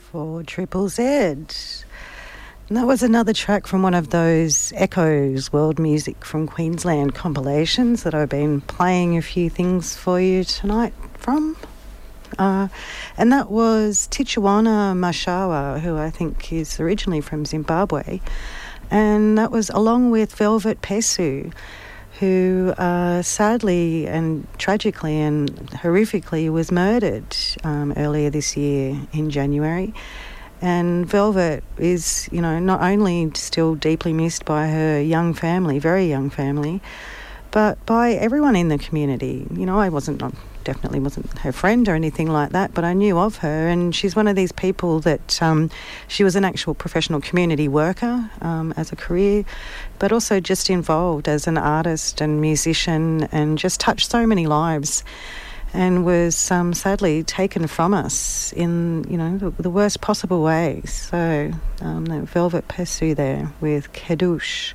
for Triple Z. And that was another track from one of those Echoes World Music from Queensland compilations that I've been playing a few things for you tonight from. And that was Tichuana Mashawa, who I think is originally from Zimbabwe. And that was along with Velvet Pesu, who sadly and tragically and horrifically was murdered earlier this year in January. And Velvet is, not only still deeply missed by her young family, very young family, but by everyone in the community. I definitely wasn't her friend or anything like that, but I knew of her, and she's one of these people that she was an actual professional community worker as a career, but also just involved as an artist and musician, and just touched so many lives, and was sadly taken from us in the worst possible ways. So Velvet Pesu there with Kedouche.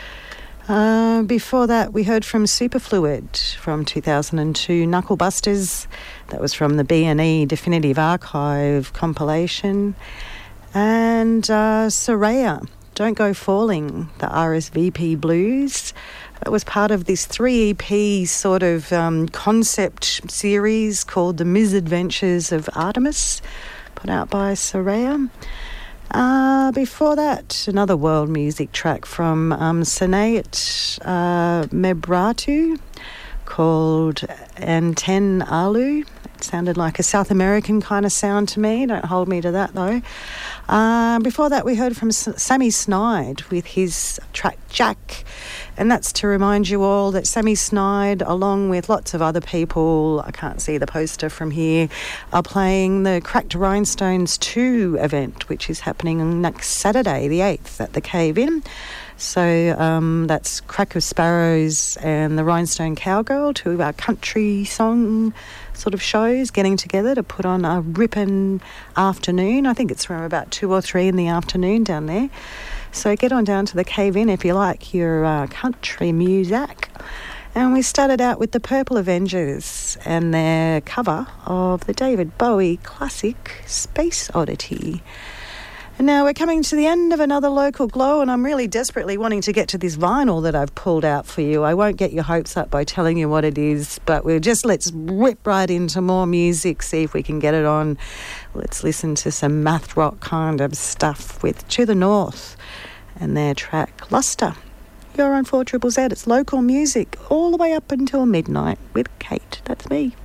Before that, we heard from Superfluid from 2002, Knucklebusters. That was from the B&E Definitive Archive compilation. And Soraya, Don't Go Falling, the RSVP Blues. That was part of this 3 EP sort of concept series called The Misadventures of Artemis, put out by Soraya. Before that, another world music track from Sinead Mebratu called Anten Alu. It sounded like a South American kind of sound to me. Don't hold me to that, though. Before that, we heard from Sammy Snide with his track Jack. And that's to remind you all that Sammy Snide, along with lots of other people, I can't see the poster from here, are playing the Cracked Rhinestones 2 event, which is happening next Saturday, the 8th, at the Cave Inn. So that's Crack of Sparrows and the Rhinestone Cowgirl, 2 of our country song sort of shows, getting together to put on a ripping afternoon. I think it's from about 2 or 3 in the afternoon down there. So get on down to the Cave Inn if you like your country music. And we started out with the Purple Avengers and their cover of the David Bowie classic Space Oddity. And now we're coming to the end of another Local Glow, and I'm really desperately wanting to get to this vinyl that I've pulled out for you. I won't get your hopes up by telling you what it is, but let's rip right into more music, see if we can get it on. Let's listen to some math rock kind of stuff with To the North and their track Luster. You're on 4ZZZ. It's local music all the way up until midnight with Kate. That's me.